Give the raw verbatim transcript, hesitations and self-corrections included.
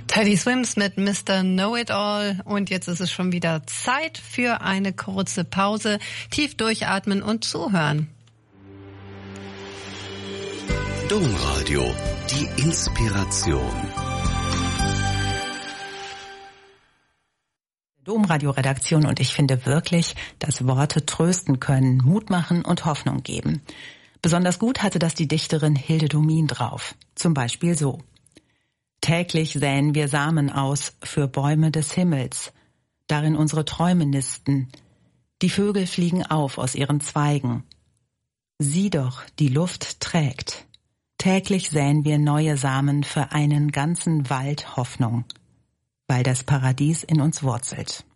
Teddy Swims mit Mister Know-It-All. Und jetzt ist es schon wieder Zeit für eine kurze Pause. Tief durchatmen und zuhören. Domradio, die Inspiration. Domradio-Redaktion, und ich finde wirklich, dass Worte trösten können, Mut machen und Hoffnung geben. Besonders gut hatte das die Dichterin Hilde Domin drauf. Zum Beispiel so: Täglich säen wir Samen aus für Bäume des Himmels, darin unsere Träume nisten. Die Vögel fliegen auf aus ihren Zweigen. Sieh doch, die Luft trägt. Täglich säen wir neue Samen für einen ganzen Wald Hoffnung, weil das Paradies in uns wurzelt.